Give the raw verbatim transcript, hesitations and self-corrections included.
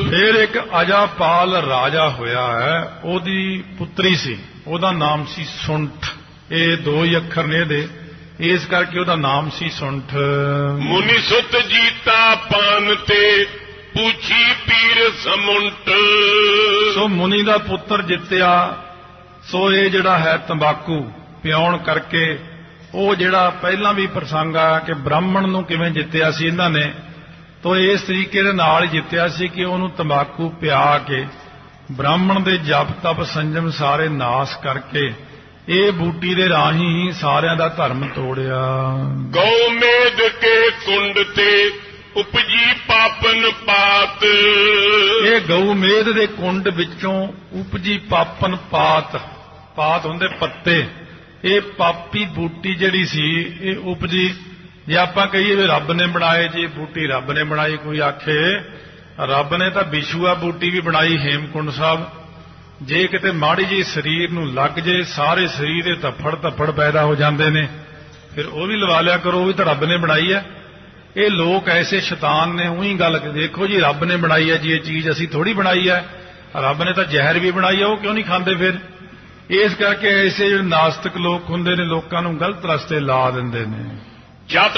ਫਿਰ ਇੱਕ ਅਜਾਪਾਲ ਰਾਜਾ ਹੋਇਆ ਹੈ, ਉਹਦੀ ਪੁੱਤਰੀ ਸੀ, ਉਹਦਾ ਨਾਮ ਸੀ ਸੁੰਠ। ਇਹ ਦੋ ਹੀ ਅੱਖਰ ਨੇ ਇਹਦੇ, ਇਸ ਕਰਕੇ ਉਹਦਾ ਨਾਮ ਸੀ ਸੁੰਠ। ਮੁਨੀ ਸੁਤ ਜੀਤਾ ਪਾਨ ਤੇ ਪੁੱਛੀ ਪੀਰ ਸਮੁੰਟ। ਸੋ ਮੁਨੀ ਦਾ ਪੁੱਤਰ ਜਿੱਤਿਆ। ਸੋ ਇਹ ਜਿਹੜਾ ਹੈ ਤੰਬਾਕੂ ਪਿਆਉਣ ਕਰਕੇ, ਉਹ ਜਿਹੜਾ ਪਹਿਲਾਂ ਵੀ ਪ੍ਰਸੰਗ ਆ ਕਿ ਬ੍ਰਾਹਮਣ ਨੂੰ ਕਿਵੇਂ ਜਿੱਤਿਆ ਸੀ ਇਹਨਾਂ ਨੇ, ਤੋ ਇਸ ਤਰੀਕੇ ਦੇ ਨਾਲ ਹੀ ਜਿੱਤਿਆ ਸੀ ਕਿ ਉਹਨੂੰ ਤੰਬਾਕੂ ਪਿਆ ਕੇ ਬ੍ਰਾਹਮਣ ਦੇ ਜਪ ਤਪ ਸੰਜਮ ਸਾਰੇ ਨਾਸ ਕਰਕੇ ਇਹ ਬੂਟੀ ਦੇ ਰਾਹੀਂ ਹੀ ਸਾਰਿਆਂ ਦਾ ਧਰਮ ਤੋੜਿਆ। ਗਊ ਮੇਦ ਕੇ ਕੁੰਡ ਤੇ ਉਪਜੀ ਪਾਪਨ ਪਾਤ। ਇਹ ਗਊ ਮੇਦ ਦੇ ਕੁੰਡ ਵਿੱਚੋਂ ਉਪਜੀ ਪਾਪਨ ਪਾਤ, ਪਾਤ ਹੁੰਦੇ ਪੱਤੇ। ਇਹ ਪਾਪੀ ਬੂਟੀ ਜਿਹੜੀ ਸੀ ਇਹ ਉਪਜੀ, ਜੇ ਆਪਾਂ ਕਹੀਏ ਵੀ ਰੱਬ ਨੇ ਬਣਾਏ ਜੀ ਬੂਟੀ, ਰੱਬ ਨੇ ਬਣਾਈ, ਕੋਈ ਆਖੇ ਰੱਬ ਨੇ ਤਾਂ ਵਿਸ਼ੂਆ ਬੂਟੀ ਵੀ ਬਣਾਈ ਹੇਮਕੁੰਡ ਸਾਹਿਬ। ਜੇ ਕਿਤੇ ਮਾੜੀ ਜੀ ਸਰੀਰ ਨੂੰ ਲੱਗ ਜੇ ਸਾਰੇ ਸਰੀਰ ਦੇ ਧੱਫੜ ਧੱਫੜ ਪੈਦਾ ਹੋ ਜਾਂਦੇ ਨੇ, ਫਿਰ ਉਹ ਵੀ ਲਵਾ ਲਿਆ ਕਰੋ, ਉਹ ਵੀ ਤਾਂ ਰੱਬ ਨੇ ਬਣਾਈ ਹੈ। ਇਹ ਲੋਕ ਐਸੇ ਸ਼ੈਤਾਨ ਨੇ, ਉਹੀ ਗੱਲ ਦੇਖੋ ਜੀ ਰੱਬ ਨੇ ਬਣਾਈ ਹੈ ਜੀ ਇਹ ਚੀਜ਼, ਅਸੀਂ ਥੋੜੀ ਬਣਾਈ ਹੈ, ਰੱਬ ਨੇ ਤਾਂ ਜ਼ਹਿਰ ਵੀ ਬਣਾਈ ਹੈ, ਉਹ ਕਿਉਂ ਨਹੀਂ ਖਾਂਦੇ ਫਿਰ? ਇਸ ਕਰਕੇ ਐਸੇ ਜਿਹੜੇ ਨਾਸਤਿਕ ਲੋਕ ਹੁੰਦੇ ਨੇ ਲੋਕਾਂ ਨੂੰ ਗਲਤ ਰਸਤੇ ਲਾ ਦਿੰਦੇ ਨੇ। ਜਤ